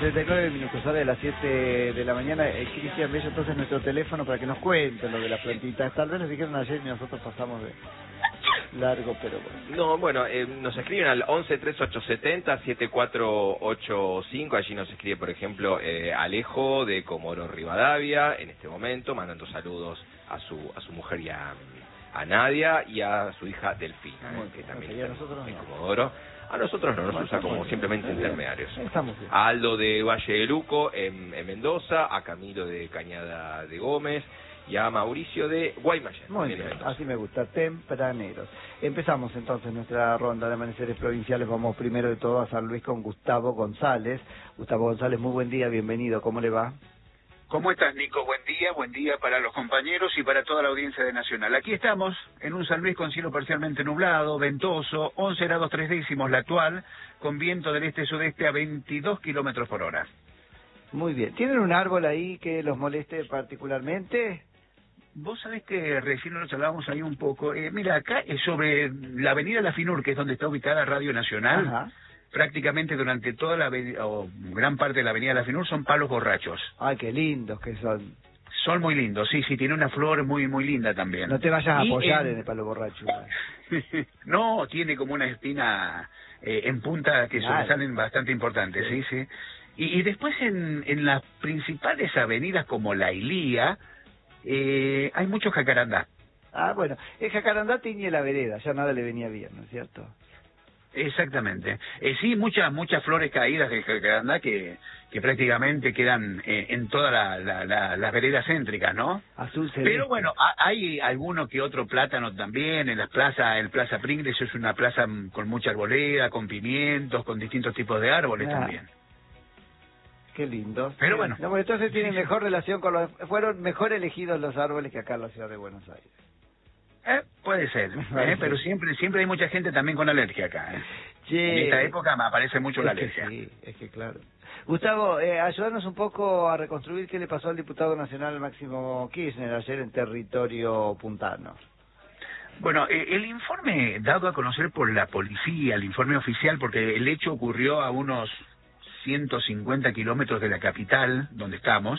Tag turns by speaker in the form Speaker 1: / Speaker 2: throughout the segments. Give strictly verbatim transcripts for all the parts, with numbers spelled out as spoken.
Speaker 1: treinta y nueve minutos, sale de las siete de la mañana. Eh, Cristian Bello, entonces nuestro teléfono para que nos cuenten lo de las plantitas. Tal vez nos dijeron ayer y nosotros pasamos de largo, pero bueno.
Speaker 2: No, bueno, eh, nos escriben al once treinta y ocho setenta setenta y cuatro ochenta y cinco. Allí nos escribe, por ejemplo, eh, Alejo de Comodoro Rivadavia, en este momento, mandando saludos a su a su mujer y a, a Nadia y a su hija Delfina, eh, que también está
Speaker 1: nosotros
Speaker 2: en
Speaker 1: no.
Speaker 2: Comodoro. A nosotros no, nos usa como simplemente intermediarios.
Speaker 1: Estamos bien.
Speaker 2: A Aldo de Valle de Luco, en, en Mendoza, a Camilo de Cañada de Gómez y a Mauricio de Guaymallén.
Speaker 1: Muy
Speaker 2: bien,
Speaker 1: bien, así me gusta, tempraneros. Empezamos entonces nuestra ronda de amaneceres provinciales. Vamos primero de todo a San Luis con Gustavo González. Gustavo González, muy buen día, bienvenido, ¿cómo le va?
Speaker 3: ¿Cómo estás, Nico? Buen día, buen día para los compañeros y para toda la audiencia de Nacional. Aquí estamos en un San Luis con cielo parcialmente nublado, ventoso, once grados tres décimos la actual, con viento del este-sudeste a veintidós kilómetros por hora.
Speaker 1: Muy bien. ¿Tienen un árbol ahí que los moleste particularmente?
Speaker 3: Vos sabés que recién nos hablábamos ahí un poco. Eh, mira, acá es sobre la avenida La Finur, que es donde está ubicada Radio Nacional.
Speaker 1: Ajá.
Speaker 3: Prácticamente durante toda la avenida, o gran parte de la avenida La Finur son palos borrachos.
Speaker 1: Ay, qué lindos que son.
Speaker 3: Son muy lindos, sí, sí, tiene una flor muy muy linda también.
Speaker 1: No te vayas a
Speaker 3: Y
Speaker 1: apoyar
Speaker 3: en...
Speaker 1: en el palo borracho.
Speaker 3: No, tiene como una espina eh, en punta que
Speaker 1: Claro.
Speaker 3: sobresalen bastante importantes, sí, sí. Y, y después en, en las principales avenidas como la Ilía, eh, hay mucho jacarandá.
Speaker 1: Ah, bueno, el jacarandá tiñe la vereda, ya nada le venía bien, ¿no es cierto?
Speaker 3: Exactamente. Eh, sí, muchas muchas flores caídas de jacarandá que, que prácticamente quedan eh, en todas la, la, la, las veredas céntricas, ¿no?
Speaker 1: Azul celeste.
Speaker 3: Pero bueno, ha, hay alguno que otro plátano también en las plazas, en Plaza Pringles es una plaza con mucha arboleda, con pimientos, con distintos tipos de árboles
Speaker 1: Ah.
Speaker 3: también.
Speaker 1: Qué lindo.
Speaker 3: Pero bueno.
Speaker 1: No, bueno, entonces tienen
Speaker 3: Sí, sí.
Speaker 1: mejor relación con los... Fueron mejor elegidos los árboles que acá en la ciudad de Buenos Aires.
Speaker 3: Eh, puede ser, eh, pero siempre siempre hay mucha gente también con alergia acá. Eh.
Speaker 1: Che,
Speaker 3: En esta época me aparece mucho la
Speaker 1: es que
Speaker 3: alergia.
Speaker 1: sí, es que claro. Gustavo, eh, ayúdanos un poco a reconstruir qué le pasó al diputado nacional Máximo Kirchner ayer en territorio puntano.
Speaker 3: Bueno, eh, el informe dado a conocer por la policía, el informe oficial, porque el hecho ocurrió a unos ciento cincuenta kilómetros de la capital, donde estamos,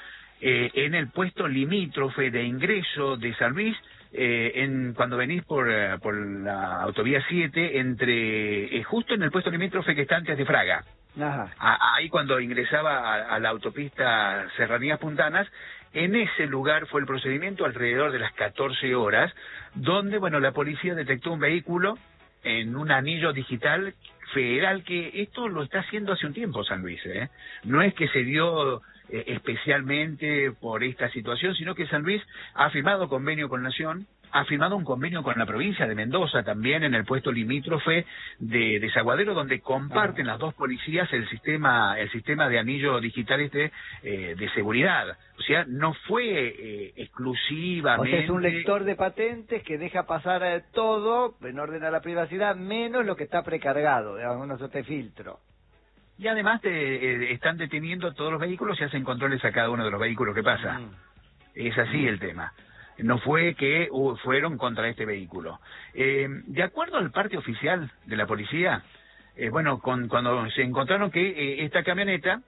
Speaker 3: eh, en el puesto limítrofe de ingreso de San Luis, eh, en cuando venís por, eh, por la autovía siete, entre eh, justo en el puesto limítrofe que está antes de Fraga.
Speaker 1: Ajá.
Speaker 3: A, ahí cuando ingresaba a, a la autopista Serranías Puntanas, en ese lugar fue el procedimiento alrededor de las catorce horas, donde, bueno, la policía detectó un vehículo en un anillo digital federal, que esto lo está haciendo hace un tiempo San Luis, ¿eh? No es que se dio eh, especialmente por esta situación, sino que San Luis ha firmado convenio con Nación, ha firmado un convenio con la provincia de Mendoza también en el puesto limítrofe de Desaguadero, donde comparten las dos policías el sistema el sistema de anillo digital este eh, de seguridad. O sea, no fue eh, exclusivamente...
Speaker 1: O sea, es un lector de patentes que deja pasar eh, todo en orden a la privacidad, menos lo que está precargado, digamos, no se te filtro.
Speaker 3: Y además te, eh, están deteniendo todos los vehículos y hacen controles a cada uno de los vehículos que pasa.
Speaker 1: Mm.
Speaker 3: Es así el tema. No fue que uh, fueron contra este vehículo. Eh, de acuerdo al parte oficial de la policía, eh, bueno, con, cuando se encontraron que eh, esta camioneta,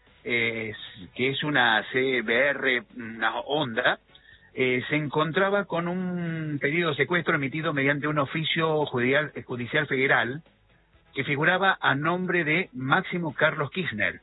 Speaker 3: eh, que es una C B R, una Honda, eh, se encontraba con un pedido de secuestro emitido mediante un oficio judicial, judicial federal que figuraba a nombre de Máximo Carlos Kirchner,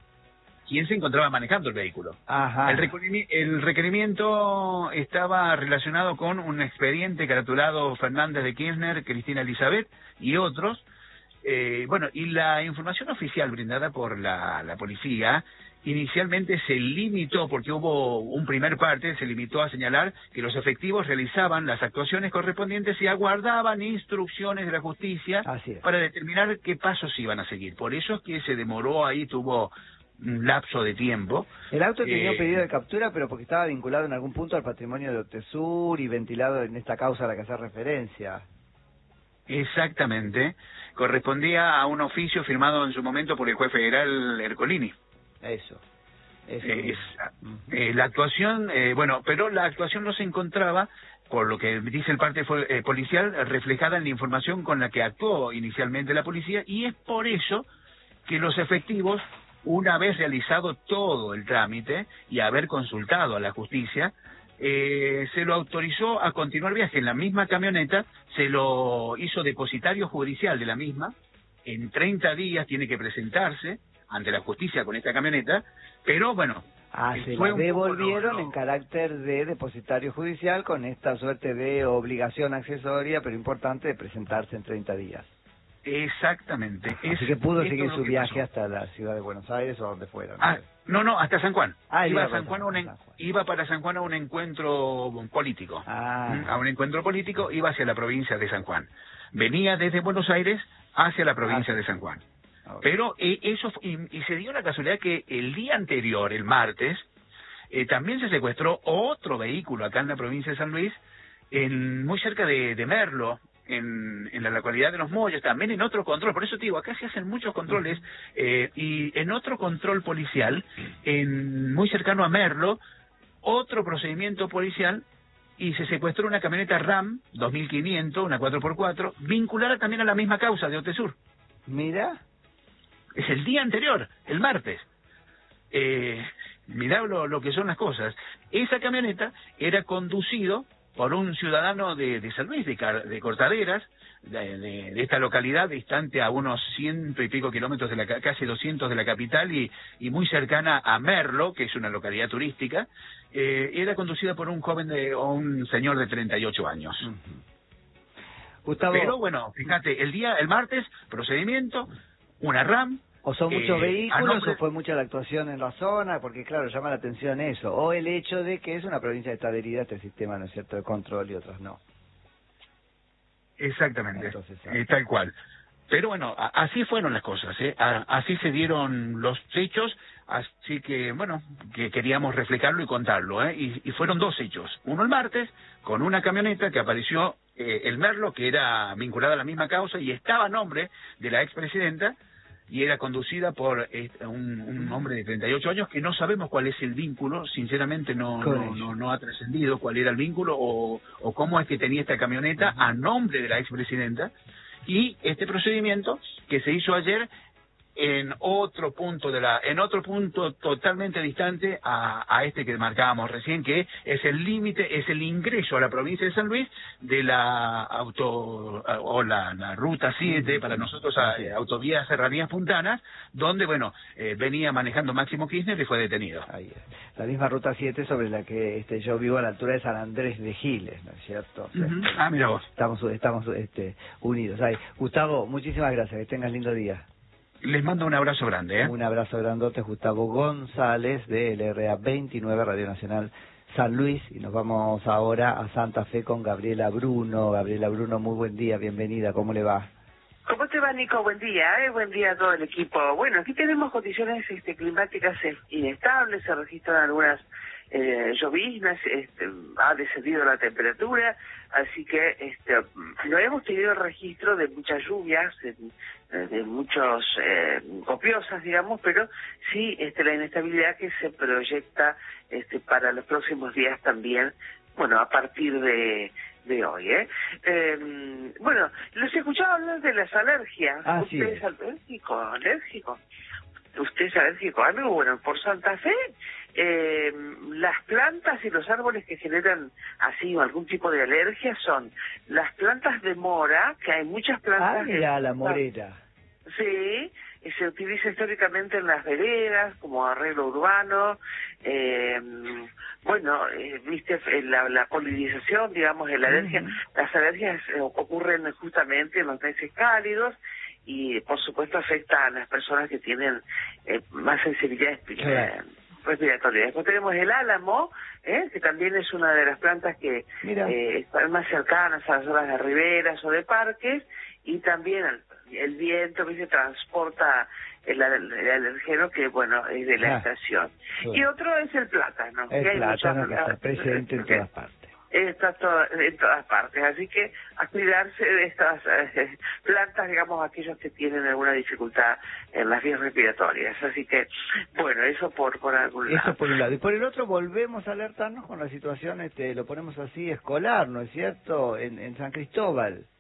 Speaker 3: quien se encontraba manejando el vehículo.
Speaker 1: Ajá.
Speaker 3: El, requerimi el requerimiento estaba relacionado con un expediente caratulado Fernández de Kirchner, Cristina Elizabeth y otros. Eh, bueno, y la información oficial brindada por la, la policía inicialmente se limitó, porque hubo un primer parte, se limitó a señalar que los efectivos realizaban las actuaciones correspondientes y aguardaban instrucciones de la justicia para determinar qué pasos iban a seguir. Por eso es que se demoró ahí, tuvo un lapso de tiempo.
Speaker 1: El auto tenía
Speaker 3: eh,
Speaker 1: un pedido de captura, pero porque estaba vinculado en algún punto al patrimonio de Otesur y ventilado en esta causa a la que hace referencia.
Speaker 3: Exactamente. Correspondía a un oficio firmado en su momento por el juez federal Ercolini.
Speaker 1: Eso. Eso.
Speaker 3: Eh, es, eh, la actuación, eh, bueno, pero la actuación no se encontraba, por lo que dice el parte fue, eh, policial, reflejada en la información con la que actuó inicialmente la policía, y es por eso que los efectivos una vez realizado todo el trámite y haber consultado a la justicia, eh, se lo autorizó a continuar viaje en la misma camioneta, se lo hizo depositario judicial de la misma, en treinta días tiene que presentarse ante la justicia con esta camioneta, pero bueno...
Speaker 1: Ah, se
Speaker 3: fue
Speaker 1: la
Speaker 3: un
Speaker 1: devolvieron
Speaker 3: poco, no,
Speaker 1: en carácter de depositario judicial con esta suerte de obligación accesoria, pero importante, de presentarse en treinta días.
Speaker 3: Exactamente.
Speaker 1: Así
Speaker 3: es,
Speaker 1: que pudo
Speaker 3: esto
Speaker 1: seguir
Speaker 3: es lo
Speaker 1: su
Speaker 3: que
Speaker 1: viaje
Speaker 3: pasó.
Speaker 1: hasta la ciudad de Buenos Aires o donde fuera. ¿no?
Speaker 3: Ah, no, no, hasta San Juan.
Speaker 1: Ah,
Speaker 3: iba,
Speaker 1: iba
Speaker 3: a San Juan a un en-
Speaker 1: San Juan.
Speaker 3: iba para San Juan a un encuentro político.
Speaker 1: Ah.
Speaker 3: ¿Mm? A un encuentro político, iba hacia la provincia de San Juan. Venía desde Buenos Aires hacia la provincia
Speaker 1: Ah,
Speaker 3: de San Juan.
Speaker 1: Okay.
Speaker 3: Pero eh, eso fu- y, y se dio la casualidad que el día anterior, el martes, eh, también se secuestró otro vehículo acá en la provincia de San Luis, en muy cerca de, de Merlo, en, en la localidad de Los Molles, también en otro control. Por eso te digo, acá se hacen muchos controles, eh, y en otro control policial, en muy cercano a Merlo, otro procedimiento policial, y se secuestró una camioneta RAM dos mil quinientos, una cuatro por cuatro, vinculada también a la misma causa de Otesur.
Speaker 1: Mira.
Speaker 3: Es el día anterior, el martes. Eh, mirá lo, lo que son las cosas. Esa camioneta era conducido por un ciudadano de, de San Luis, de, Car- de Cortaderas, de, de- de esta localidad, distante a unos ciento y pico kilómetros de la ca- casi doscientos de la capital y, y muy cercana a Merlo, que es una localidad turística. Eh, era conducida por un joven de, o un señor de treinta y ocho años.
Speaker 1: Uh-huh. Gustavo,
Speaker 3: Pero bueno, fíjate, el día, el martes, procedimiento, una RAM.
Speaker 1: o son muchos
Speaker 3: eh, a
Speaker 1: vehículos
Speaker 3: nombre-
Speaker 1: o fue mucha la actuación en la zona, porque claro, llama la atención eso, o el hecho de que es una provincia que está adherida a este sistema, ¿no es cierto?, de control y otras no.
Speaker 3: Exactamente,
Speaker 1: Entonces, ah.
Speaker 3: eh, tal cual. Pero bueno, a- así fueron las cosas, ¿eh? A- así se dieron los hechos, así que bueno, que queríamos reflejarlo y contarlo, ¿eh? Y, y fueron dos hechos. Uno el martes, con una camioneta que apareció, eh, el Merlo, que era vinculada a la misma causa y estaba a nombre de la expresidenta, y era conducida por eh, un, un hombre de treinta y ocho años que no sabemos cuál es el vínculo, sinceramente no
Speaker 1: Con
Speaker 3: no,
Speaker 1: ello.
Speaker 3: no, no ha trascendido cuál era el vínculo o, o cómo es que tenía esta camioneta a nombre de la expresidenta, y este procedimiento que se hizo ayer en otro punto de la en otro punto totalmente distante a, a este que marcábamos recién, que es el límite, es el ingreso a la provincia de San Luis de la auto o la, la ruta siete, para nosotros a, eh, autovía Serranías Puntanas, donde bueno, eh, venía manejando Máximo Kirchner y fue detenido.
Speaker 1: Ahí es. La misma ruta siete sobre la que este, yo vivo a la altura de San Andrés de Giles, ¿no es cierto?
Speaker 3: Uh-huh. Ah, mira vos.
Speaker 1: Estamos, estamos este, unidos. Ahí. Gustavo, muchísimas gracias, que tengas lindo día.
Speaker 3: Les mando un abrazo grande, ¿eh?
Speaker 1: Un abrazo grandote, Gustavo González de L R A veintinueve, Radio Nacional San Luis, y nos vamos ahora a Santa Fe con Gabriela Bruno. Gabriela Bruno, muy buen día, bienvenida, ¿cómo le va?
Speaker 4: ¿Cómo te va, Nico? Buen día, ¿eh? Buen día a todo el equipo. Bueno, aquí tenemos condiciones este, climáticas eh, inestables, se registran algunas eh, lloviznas, este, ha descendido la temperatura, así que este, no hemos tenido registro de muchas lluvias, de, de muchos eh, copiosas, digamos, pero sí este, la inestabilidad que se proyecta este, para los próximos días también, bueno, a partir de de hoy, ¿eh? eh bueno, los he escuchado hablar de las alergias.
Speaker 1: Ah,
Speaker 4: ¿Usted
Speaker 1: sí.
Speaker 4: es alérgico? ¿Alérgico? ¿Usted es alérgico a algo? Bueno, por Santa Fe, eh, las plantas y los árboles que generan así o algún tipo de alergia son las plantas de mora, que hay muchas plantas...
Speaker 1: Ah, mira,
Speaker 4: que-
Speaker 1: la morera.
Speaker 4: Sí, y se utiliza históricamente en las veredas como arreglo urbano. Eh, bueno, eh, viste, eh, la, la polinización, digamos, de la alergia.
Speaker 1: Ujú.
Speaker 4: Las alergias eh, ocurren justamente en los meses cálidos y, por supuesto, afecta a las personas que tienen eh, más sensibilidad eh,
Speaker 1: Claro.
Speaker 4: respiratoria. Después tenemos el álamo, ¿eh? que también es una de las plantas que
Speaker 1: Mira.
Speaker 4: eh, están más cercanas a las zonas de riberas o de parques, y también el, el viento que se transporta el, el, el alergeno, que bueno, es de la
Speaker 1: Ah,
Speaker 4: estación.
Speaker 1: bueno.
Speaker 4: Y otro es el plátano.
Speaker 1: El
Speaker 4: que hay
Speaker 1: plátano
Speaker 4: muchas-
Speaker 1: que está presente en todas partes.
Speaker 4: Está to- en todas partes, así que a cuidarse de estas eh, plantas, digamos, aquellos que tienen alguna dificultad en las vías respiratorias. Así que, bueno, eso por, por algún lado.
Speaker 1: Eso por un lado. Y por el otro, volvemos a alertarnos con la situación, este, lo ponemos así, escolar, ¿no es cierto?, en, en San Cristóbal.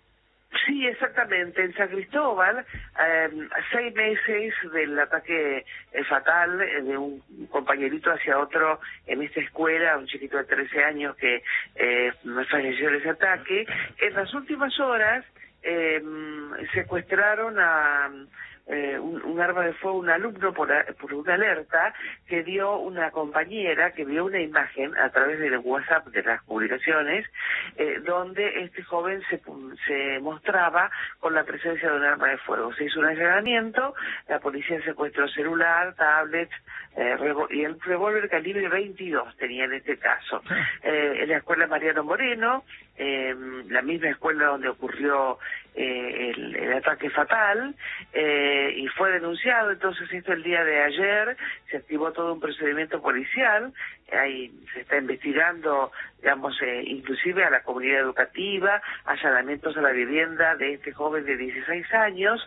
Speaker 4: Sí, exactamente. En San Cristóbal, eh, a seis meses del ataque eh, fatal eh, de un compañerito hacia otro en esta escuela, un chiquito de trece años que eh, falleció en ese ataque, en las últimas horas eh, secuestraron a... Eh, un, un arma de fuego, un alumno por, a, por una alerta que dio una compañera que vio una imagen a través del WhatsApp de las publicaciones eh, donde este joven se, se mostraba con la presencia de un arma de fuego. Se hizo un allanamiento, la policía secuestró celular, tablets eh, y el revólver calibre veintidós tenía en este caso. Eh, en la escuela Mariano Moreno, eh, la misma escuela donde ocurrió eh, el, el ataque fatal, eh, y fue denunciado. Entonces esto el día de ayer se activó todo un procedimiento policial, ahí se está investigando, digamos, eh, inclusive a la comunidad educativa, allanamientos a la vivienda de este joven de dieciséis años,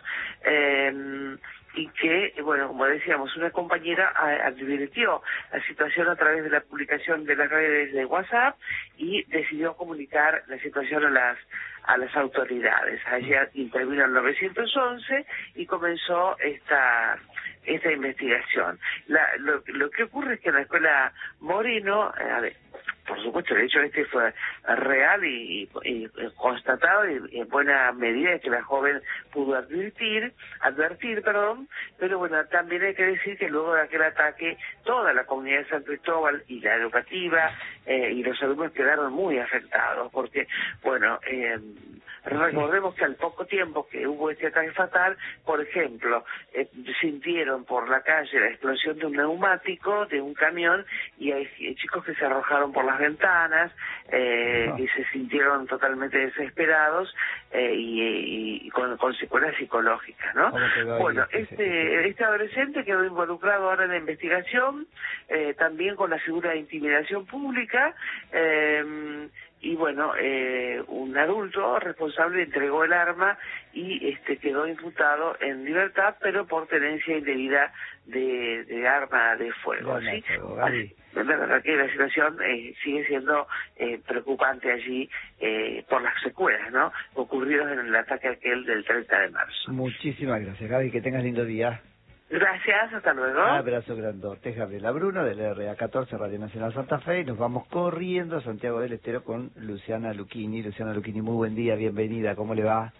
Speaker 4: eh, y que, bueno, como decíamos, una compañera advirtió la situación a través de la publicación de las redes de WhatsApp y decidió comunicar la situación a las a las autoridades. Ayer intervino el nueve once y comenzó esta esta investigación. La, lo, lo que ocurre es que en la escuela Moreno, eh, a ver, por supuesto, el hecho este fue real y, y, y constatado y, y en buena medida que la joven pudo advertir, advertir, perdón, pero bueno, también hay que decir que luego de aquel ataque toda la comunidad de San Cristóbal y la educativa eh, y los alumnos quedaron muy afectados porque, bueno, eh, recordemos que al poco tiempo que hubo este ataque fatal, por ejemplo, eh, sintieron por la calle la explosión de un neumático, de un camión, y hay chicos que se arrojaron por las ventanas, eh, no. y se sintieron totalmente desesperados eh, y, y, y con, con secuelas psicológicas, ¿no? Bueno, este, este adolescente quedó involucrado ahora en la investigación, eh, también con la figura de intimidación pública, eh, y bueno, eh, un adulto responsable entregó el arma y este quedó imputado en libertad, pero por tenencia indebida de, de arma de fuego.
Speaker 1: Bueno,
Speaker 4: ¿sí?
Speaker 1: Gaby.
Speaker 4: La verdad que la situación eh, sigue siendo eh, preocupante allí eh, por las secuelas, ¿no?, ocurridas en el ataque aquel del treinta de marzo.
Speaker 1: Muchísimas gracias, Gaby, que tengas lindo día.
Speaker 4: Gracias, hasta luego.
Speaker 1: Un abrazo grandote. Es Gabriela Bruno del R A catorce Radio Nacional Santa Fe y nos vamos corriendo a Santiago del Estero con Luciana Lucchini. Luciana Lucchini, muy buen día, bienvenida, ¿cómo le va?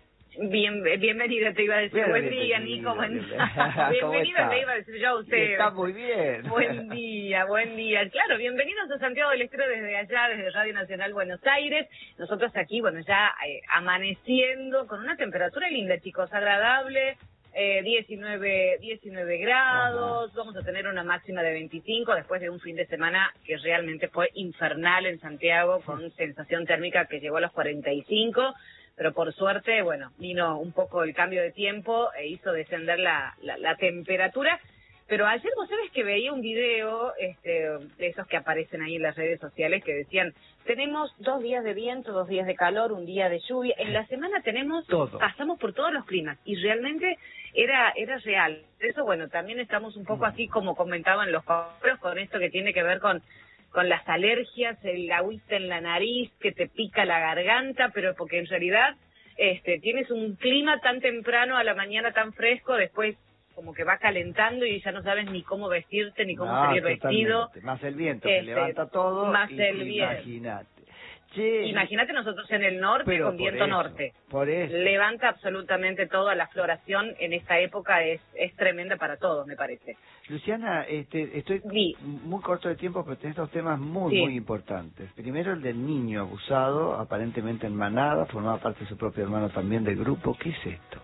Speaker 5: Bien, bienvenida, te iba a decir. Bien, buen día, Nico, buen día. Bienvenida, te iba a decir yo a usted.
Speaker 1: Está muy bien.
Speaker 5: Buen día, buen día. Claro, bienvenidos a Santiago del Estero desde allá, desde Radio Nacional Buenos Aires. Nosotros aquí, bueno, ya eh, amaneciendo con una temperatura linda, chicos, agradable. Eh, diecinueve, diecinueve grados, Ajá. Vamos a tener una máxima de veinticinco después de un fin de semana que realmente fue infernal en Santiago, con sensación térmica que llegó a los cuarenta y cinco, pero por suerte, bueno, vino un poco el cambio de tiempo e hizo descender la, la, la temperatura. Pero ayer vos sabés que veía un video este, de esos que aparecen ahí en las redes sociales que decían, tenemos dos días de viento, dos días de calor, un día de lluvia. En la semana tenemos,
Speaker 1: todo.
Speaker 5: Pasamos por todos los climas y realmente era era real. Eso, bueno, también estamos un poco así como comentaban los compañeros con esto que tiene que ver con, con las alergias, el agüita en la nariz, que te pica la garganta, pero porque en realidad este, tienes un clima tan temprano a la mañana tan fresco, después como que va calentando y ya no sabes ni cómo vestirte ni cómo
Speaker 1: no,
Speaker 5: salir vestido.
Speaker 1: Más el viento,
Speaker 5: este,
Speaker 1: que levanta todo.
Speaker 5: Más
Speaker 1: y,
Speaker 5: el viento.
Speaker 1: Imagínate. Che,
Speaker 5: Imagínate nosotros en el norte con viento
Speaker 1: eso,
Speaker 5: norte.
Speaker 1: Por eso.
Speaker 5: Levanta absolutamente toda la floración en esta época, es es tremenda para todos, me parece.
Speaker 1: Luciana, este, estoy
Speaker 5: sí.
Speaker 1: muy corto de tiempo, pero tenés dos temas muy,
Speaker 5: sí.
Speaker 1: muy importantes. Primero, el del niño abusado, aparentemente en manada, formaba parte de su propio hermano también del grupo. ¿Qué es esto?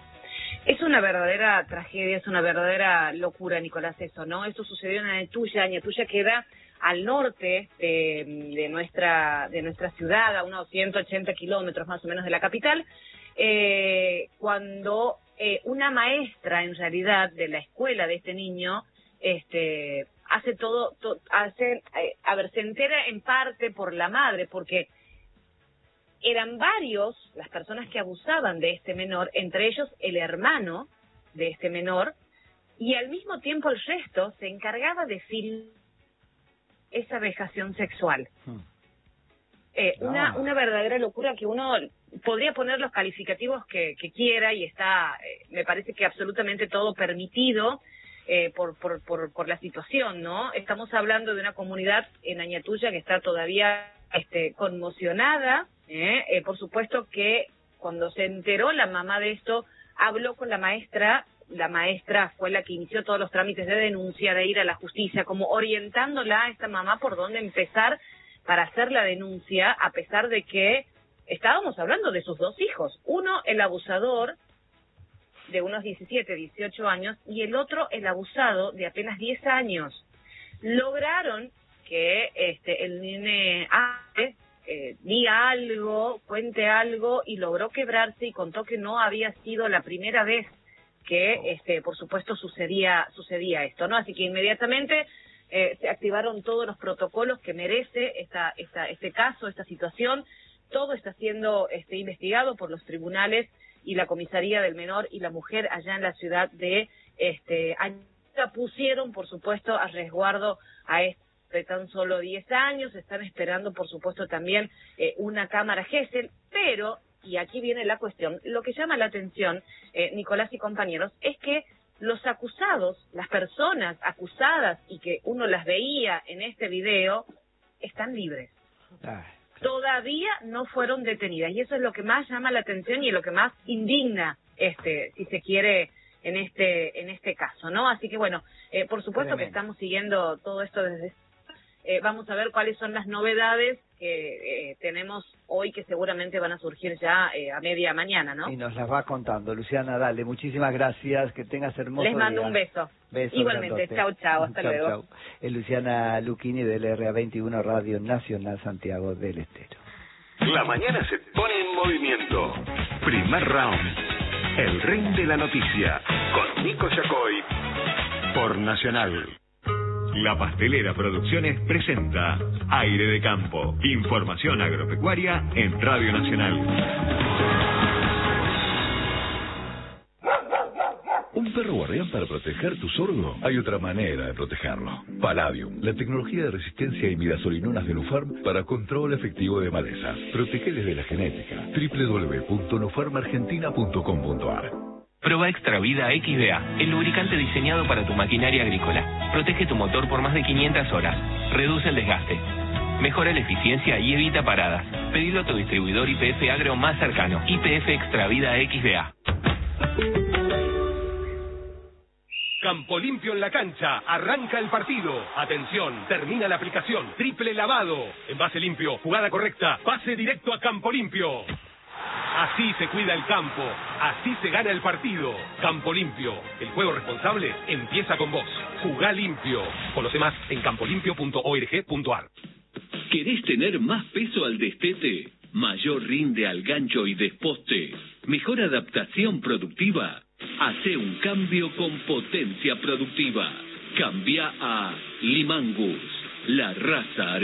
Speaker 5: Es una verdadera tragedia, es una verdadera locura, Nicolás, eso, ¿no? Eso sucedió en Añatuya. Añatuya queda al norte de, de nuestra de nuestra ciudad, a unos ciento ochenta kilómetros más o menos de la capital, eh, cuando eh, una maestra, en realidad, de la escuela de este niño, este hace todo, to, hace, eh, a ver, se entera en parte por la madre, porque eran varios las personas que abusaban de este menor, entre ellos el hermano de este menor, y al mismo tiempo el resto se encargaba de filmar esa vejación sexual. Hmm. Eh, no. una, una verdadera locura que uno podría poner los calificativos que, que quiera y está, eh, me parece que absolutamente todo permitido eh, por, por, por, por la situación, ¿no? Estamos hablando de una comunidad en Añatuya que está todavía este, conmocionada, ¿eh? Eh, por supuesto que cuando se enteró la mamá de esto, habló con la maestra, la maestra fue la que inició todos los trámites de denuncia, de ir a la justicia, como orientándola a esta mamá por dónde empezar para hacer la denuncia, a pesar de que estábamos hablando de sus dos hijos. Uno, el abusador, de unos diecisiete, dieciocho años, y el otro, el abusado, de apenas diez años. Lograron que este el nene hable, eh, diga algo, cuente algo, y logró quebrarse y contó que no había sido la primera vez que, este por supuesto, sucedía sucedía esto, ¿no? Así que inmediatamente eh, se activaron todos los protocolos que merece esta, esta este caso, esta situación. Todo está siendo este, investigado por los tribunales y la comisaría del menor y la mujer allá en la ciudad de este Añatuya pusieron, por supuesto, a resguardo a este de tan solo diez años. Están esperando, por supuesto, también eh, una cámara Gesell, pero, y aquí viene la cuestión, lo que llama la atención, eh, Nicolás y compañeros, es que los acusados, las personas acusadas y que uno las veía en este video, están libres. Ay. Todavía no fueron detenidas, y eso es lo que más llama la atención y lo que más indigna, este, si se quiere, en este en este caso, ¿no? Así que bueno, eh, por supuesto Tremendo. Que estamos siguiendo todo esto desde... Eh, vamos a ver cuáles son las novedades que eh, tenemos hoy, que seguramente van a surgir ya eh, a media mañana, ¿no?
Speaker 1: Y nos las va contando. Luciana, dale, muchísimas gracias, que tengas hermoso día.
Speaker 5: Les mando un beso.
Speaker 1: Beso
Speaker 5: Igualmente, chau, chau, hasta
Speaker 1: chau,
Speaker 5: luego.
Speaker 1: Chau. Es Luciana Lucchini del R A veintiuno Radio Nacional Santiago del Estero.
Speaker 6: La mañana se pone en movimiento. Primer round. El ring de la noticia. Con Nico Yacoy. Por Nacional. La Pastelera Producciones presenta Aire de Campo. Información agropecuaria en Radio Nacional.
Speaker 7: ¿Un perro guardián para proteger tu sorgo? Hay otra manera de protegerlo. Palladium, la tecnología de resistencia a imidazolinonas de Nufarm para control efectivo de malezas. Protege desde la genética. doble u doble u doble u punto nufarm argentina punto com punto a r.
Speaker 8: Prueba Extra Vida X V A, el lubricante diseñado para tu maquinaria agrícola. Protege tu motor por más de quinientas horas. Reduce el desgaste. Mejora la eficiencia y evita paradas. Pedilo a tu distribuidor I P F Agro más cercano. I P F Extra Vida X V A.
Speaker 9: Campo Limpio en la cancha. Arranca el partido. Atención, termina la aplicación. Triple lavado. Envase limpio. Jugada correcta. Pase directo a Campo Limpio. Así se cuida el campo, así se gana el partido. Campo Limpio, el juego responsable empieza con vos. Jugá limpio. Conoce más en campo limpio punto org punto a r.
Speaker 10: ¿Querés tener más peso al destete? ¿Mayor rinde al gancho y desposte? ¿Mejor adaptación productiva? Hacé un cambio con potencia productiva. Cambia a Limangus, la raza